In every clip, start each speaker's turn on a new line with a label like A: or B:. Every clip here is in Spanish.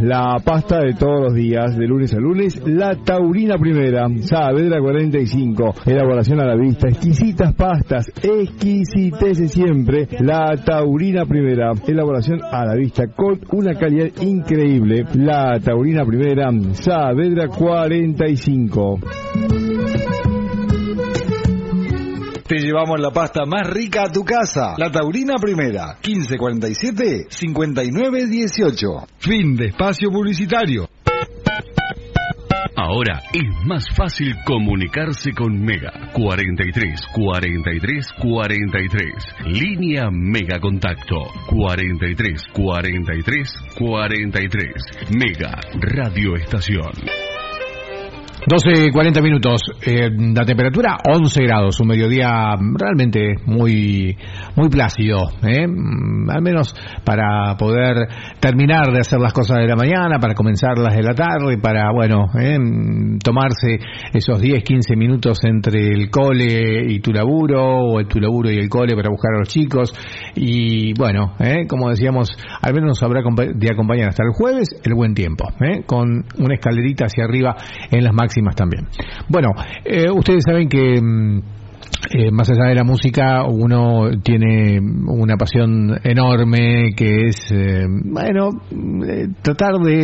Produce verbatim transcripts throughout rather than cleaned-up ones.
A: La pasta de todos los días, de lunes a lunes, la Taurina Primera, Saavedra cuarenta y cinco, elaboración a la vista, exquisitas pastas, exquisitez siempre, la Taurina Primera, elaboración a la vista con una calidad increíble, la Taurina Primera, Saavedra cuarenta y cinco.
B: Te llevamos la pasta más rica a tu casa. La Taurina Primera, quince cuarenta y siete, cincuenta y nueve dieciocho.
C: Fin de espacio publicitario.
D: Ahora es más fácil comunicarse con Mega. cuarenta y tres, cuarenta y tres, cuarenta y tres. Línea Mega Contacto. cuarenta y tres, cuarenta y tres, cuarenta y tres. Mega Radio Estación.
E: doce cuarenta minutos, eh, la temperatura once grados, un mediodía realmente muy muy plácido, ¿eh? Al menos para poder terminar de hacer las cosas de la mañana, para comenzarlas de la tarde, para, bueno, ¿eh? tomarse esos diez, quince minutos entre el cole y tu laburo, o el tu laburo y el cole para buscar a los chicos, y bueno, ¿eh? como decíamos, al menos nos habrá de acompañar hasta el jueves el buen tiempo, ¿eh? con una escalerita hacia arriba en las máximas también. Bueno, eh, ustedes saben que eh, más allá de la música uno tiene una pasión enorme que es, eh, bueno, eh, tratar de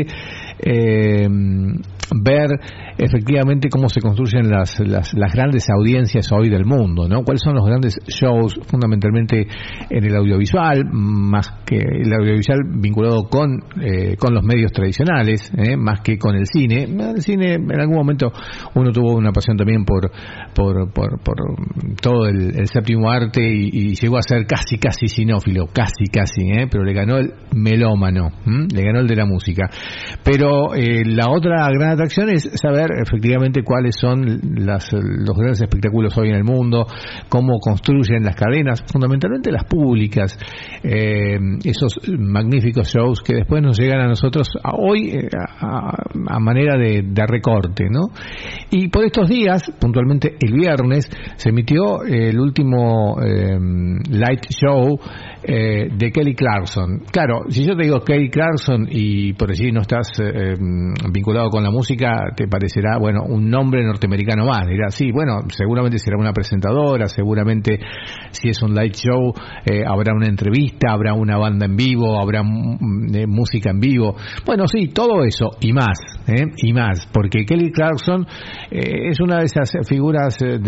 E: eh, ver efectivamente cómo se construyen las, las, las grandes audiencias hoy del mundo, ¿no? ¿Cuáles son los grandes shows fundamentalmente en el audiovisual, más que el audiovisual vinculado con eh, con los medios tradicionales, eh, más que con el cine? El cine, en algún momento uno tuvo una pasión también por por por, por todo el, el séptimo arte y, y llegó a ser casi casi cinófilo, casi casi, eh, pero le ganó el melómano, ¿m? le ganó el de la música. Pero eh, la otra gran atracción es saber efectivamente cuáles son las, los grandes espectáculos hoy en el mundo, cómo construyen las cadenas, fundamentalmente las públicas, eh, esos magníficos shows que después nos llegan a nosotros a hoy eh, a, a manera de, de recorte, ¿no? Y por estos días, puntualmente el viernes, se emitió el último eh, light show eh, de Kelly Clarkson. Claro, si yo te digo Kelly Clarkson y por allí no estás eh, vinculado con la música, te parecerá, bueno, un nombre norteamericano más. Dirá, sí, bueno, seguramente será una presentadora, seguramente si es un light show eh, habrá una entrevista, habrá una banda en vivo, habrá eh, música en vivo. Bueno, sí, todo eso y más, ¿eh? y más, porque Kelly Clarkson eh, es una de esas figuras de,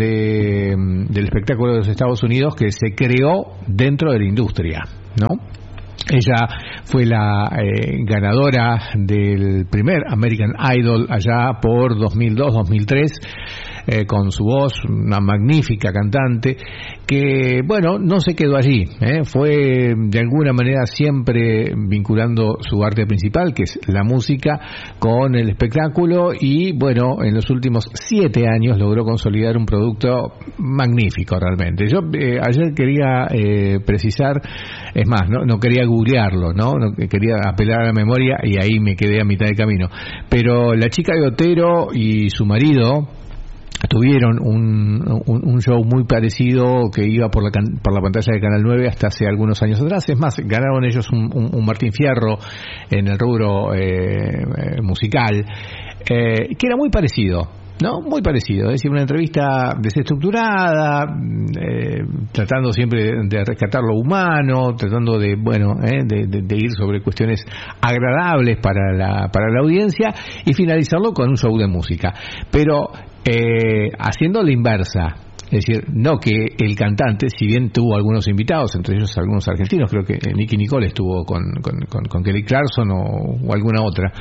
E: del espectáculo de los Estados Unidos que se creó dentro de la industria, ¿no? Ella fue la eh, ganadora del primer American Idol allá por dos mil dos, dos mil tres, eh, con su voz, una magnífica cantante que, bueno, no se quedó allí, ¿eh? Fue de alguna manera siempre vinculando su arte principal, que es la música, con el espectáculo, y bueno, en los últimos siete años logró consolidar un producto magnífico realmente. Yo eh, ayer quería eh, precisar, es más, no, no quería googlearlo, ¿no? no quería apelar a la memoria y ahí me quedé a mitad de camino, pero la chica de Otero y su marido tuvieron un, un, un show muy parecido que iba por la, por la pantalla de Canal nueve hasta hace algunos años atrás. Es más, ganaron ellos un, un, un Martín Fierro en el rubro eh, musical, eh, que era muy parecido, ¿no? Muy parecido, es decir, una entrevista desestructurada, eh, tratando siempre de rescatar lo humano, tratando de, bueno, eh, de, de, de ir sobre cuestiones agradables para la, para la audiencia y finalizarlo con un show de música. Pero eh, haciendo la inversa. Es decir, no que el cantante, si bien tuvo algunos invitados, entre ellos algunos argentinos, creo que Nicky Nicole estuvo con, con, con, con Kelly Clarkson o, o alguna otra,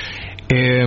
E: eh,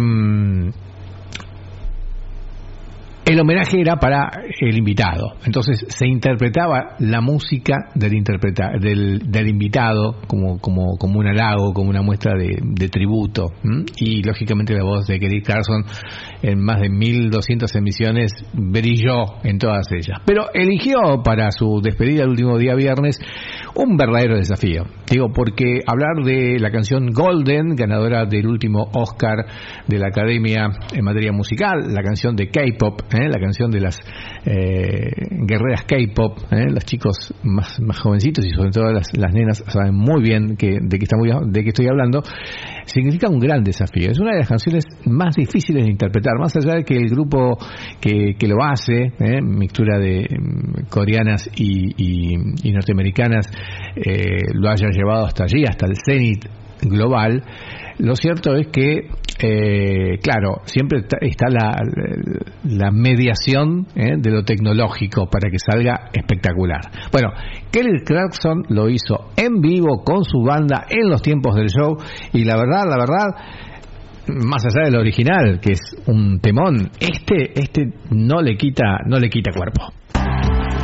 E: el homenaje era para el invitado. Entonces se interpretaba la música del interpreta, del, del invitado como, como, como un halago, como una muestra de, de tributo. ¿m? Y lógicamente la voz de Kelly Clarkson en más de mil doscientas emisiones brilló en todas ellas. Pero eligió para su despedida el último día viernes un verdadero desafío. Digo, porque hablar de la canción Golden, ganadora del último Oscar de la Academia en materia musical, la canción de K-pop, ¿eh? la canción de las eh, guerreras K-pop, ¿eh? los chicos más, más jovencitos y sobre todo las, las nenas saben muy bien que, de, que está muy, de qué estoy hablando, significa un gran desafío. Es una de las canciones más difíciles de interpretar, más allá de que el grupo que, que lo hace, ¿eh? mixtura de um, coreanas y, y, y norteamericanas, eh, lo haya llevado hasta allí, hasta el cenit global. Lo cierto es que, eh, claro, siempre está la, la mediación ¿eh? de lo tecnológico para que salga espectacular. Bueno, Kelly Clarkson lo hizo en vivo con su banda en los tiempos del show y la verdad, la verdad, más allá del original, que es un temón, este, este no le quita, no le quita cuerpo.